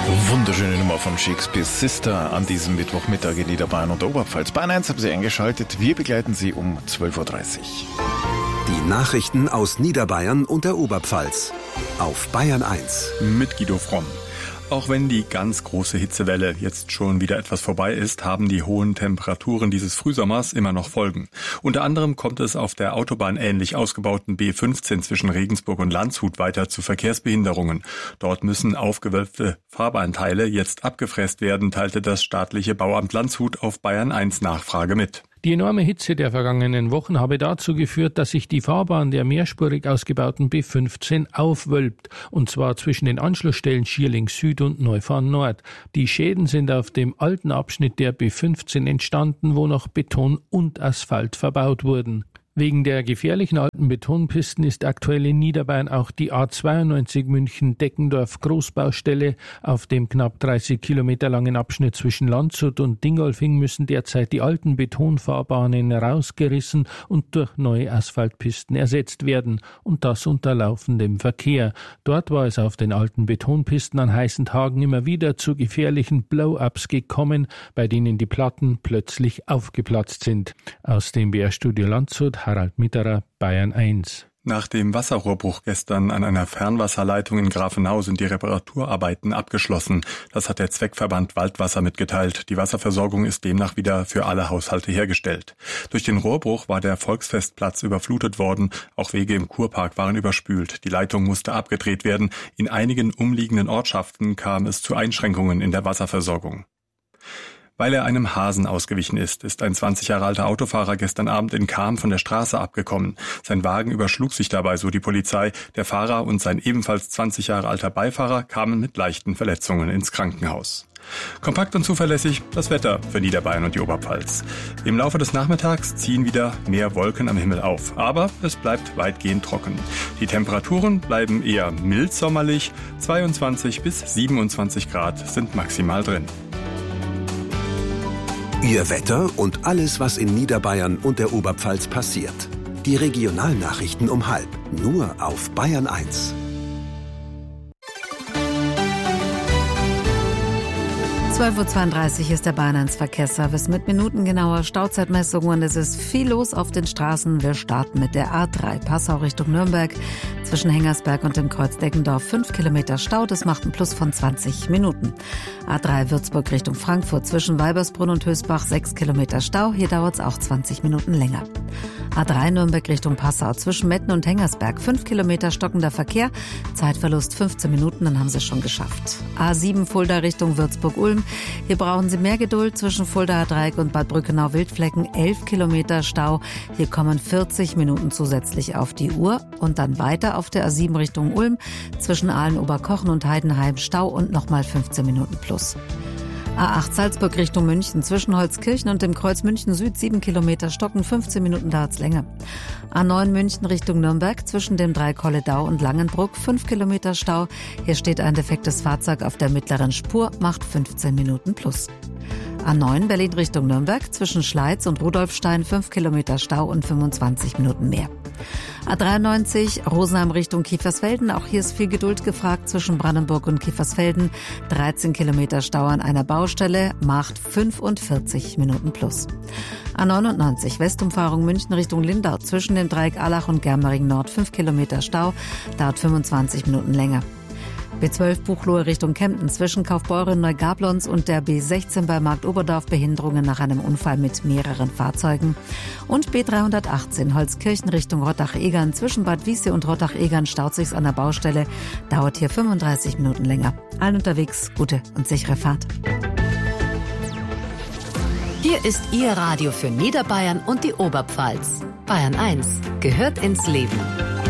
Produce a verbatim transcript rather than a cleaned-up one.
Wunderschöne Nummer von Shakespeare's Sister an diesem Mittwochmittag in Niederbayern und der Oberpfalz. Bayern eins haben Sie eingeschaltet. Wir begleiten Sie um zwölf Uhr dreißig. Die Nachrichten aus Niederbayern und der Oberpfalz auf Bayern eins. Mit Guido Fromm. Auch wenn die ganz große Hitzewelle jetzt schon wieder etwas vorbei ist, haben die hohen Temperaturen dieses Frühsommers immer noch Folgen. Unter anderem kommt es auf der Autobahn ähnlich ausgebauten B fünfzehn zwischen Regensburg und Landshut weiter zu Verkehrsbehinderungen. Dort müssen aufgewölbte Fahrbahnteile jetzt abgefräst werden, teilte das staatliche Bauamt Landshut auf Bayern eins Nachfrage mit. Die enorme Hitze der vergangenen Wochen habe dazu geführt, dass sich die Fahrbahn der mehrspurig ausgebauten B fünfzehn aufwölbt, und zwar zwischen den Anschlussstellen Schierling Süd und Neufahren Nord. Die Schäden sind auf dem alten Abschnitt der B fünfzehn entstanden, wo noch Beton und Asphalt verbaut wurden. Wegen der gefährlichen alten Betonpisten ist aktuell in Niederbayern auch die A zweiundneunzig München-Deckendorf-Großbaustelle. Auf dem knapp dreißig Kilometer langen Abschnitt zwischen Landshut und Dingolfing müssen derzeit die alten Betonfahrbahnen rausgerissen und durch neue Asphaltpisten ersetzt werden. Und das unter laufendem Verkehr. Dort war es auf den alten Betonpisten an heißen Tagen immer wieder zu gefährlichen Blow-ups gekommen, bei denen die Platten plötzlich aufgeplatzt sind. Aus dem B R-Studio Landshut Harald Mitterer, Bayern eins. Nach dem Wasserrohrbruch gestern an einer Fernwasserleitung in Grafenau sind die Reparaturarbeiten abgeschlossen. Das hat der Zweckverband Waldwasser mitgeteilt. Die Wasserversorgung ist demnach wieder für alle Haushalte hergestellt. Durch den Rohrbruch war der Volksfestplatz überflutet worden. Auch Wege im Kurpark waren überspült. Die Leitung musste abgedreht werden. In einigen umliegenden Ortschaften kam es zu Einschränkungen in der Wasserversorgung. Weil er einem Hasen ausgewichen ist, ist ein zwanzig Jahre alter Autofahrer gestern Abend in Cham von der Straße abgekommen. Sein Wagen überschlug sich dabei, so die Polizei. Der Fahrer und sein ebenfalls zwanzig Jahre alter Beifahrer kamen mit leichten Verletzungen ins Krankenhaus. Kompakt und zuverlässig das Wetter für Niederbayern und die Oberpfalz. Im Laufe des Nachmittags ziehen wieder mehr Wolken am Himmel auf, aber es bleibt weitgehend trocken. Die Temperaturen bleiben eher mild sommerlich, zweiundzwanzig bis siebenundzwanzig Grad sind maximal drin. Ihr Wetter und alles, was in Niederbayern und der Oberpfalz passiert. Die Regionalnachrichten um halb, nur auf Bayern eins. zwölf Uhr zweiunddreißig ist der Bayern eins Verkehrsservice mit minutengenauer Stauzeitmessung und es ist viel los auf den Straßen. Wir starten mit der A drei Passau Richtung Nürnberg. Zwischen Hengersberg und dem Kreuz Deggendorf fünf Kilometer Stau, das macht einen Plus von zwanzig Minuten. A drei Würzburg Richtung Frankfurt zwischen Weibersbrunn und Hösbach sechs Kilometer Stau, hier dauert es auch zwanzig Minuten länger. A drei Nürnberg Richtung Passau zwischen Metten und Hengersberg fünf Kilometer stockender Verkehr, Zeitverlust fünfzehn Minuten, dann haben Sie es schon geschafft. A sieben Fulda Richtung Würzburg-Ulm, hier brauchen Sie mehr Geduld zwischen Fuldaer Dreieck und Bad Brückenau-Wildflecken, elf Kilometer Stau, hier kommen vierzig Minuten zusätzlich auf die Uhr und dann weiter auf der A sieben Richtung Ulm zwischen Aalen-Oberkochen und Heidenheim Stau und nochmal fünfzehn Minuten plus. A acht Salzburg Richtung München zwischen Holzkirchen und dem Kreuz München Süd sieben Kilometer stocken, fünfzehn Minuten dauert's länger. A neun München Richtung Nürnberg zwischen dem Dreieck Kolledau und Langenbruck fünf Kilometer Stau. Hier steht ein defektes Fahrzeug auf der mittleren Spur, macht fünfzehn Minuten plus. A neun Berlin Richtung Nürnberg zwischen Schleiz und Rudolfstein fünf Kilometer Stau und fünfundzwanzig Minuten mehr. A dreiundneunzig Rosenheim Richtung Kiefersfelden, auch hier ist viel Geduld gefragt zwischen Brandenburg und Kiefersfelden, dreizehn Kilometer Stau an einer Baustelle, macht fünfundvierzig Minuten plus. A neunundneunzig Westumfahrung München Richtung Lindau zwischen dem Dreieck Allach und Germering Nord fünf Kilometer Stau, dauert fünfundzwanzig Minuten länger. B zwölf Buchloe Richtung Kempten zwischen Kaufbeuren Neugablons und der B sechzehn bei Markt Oberdorf Behinderungen nach einem Unfall mit mehreren Fahrzeugen. Und B dreihundertachtzehn Holzkirchen Richtung Rottach-Egern zwischen Bad Wiessee und Rottach-Egern staut sich's an der Baustelle, dauert hier fünfunddreißig Minuten länger. Allen unterwegs gute und sichere Fahrt. Hier ist Ihr Radio für Niederbayern und die Oberpfalz. Bayern eins gehört ins Leben.